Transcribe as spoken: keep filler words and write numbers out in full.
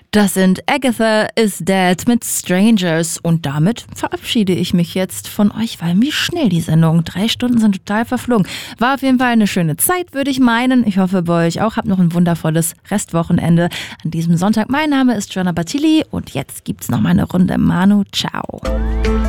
Das sind Agatha is Dead mit Strangers und damit verabschiede ich mich jetzt von euch, weil wie schnell die Sendung, drei Stunden sind total verflogen. War auf jeden Fall eine schöne Zeit, würde ich meinen. Ich hoffe bei euch auch. Habt noch ein wundervolles Restwochenende an diesem Sonntag. Mein Name ist Joanna Battili und jetzt gibt's noch mal eine Runde Manu. Ciao.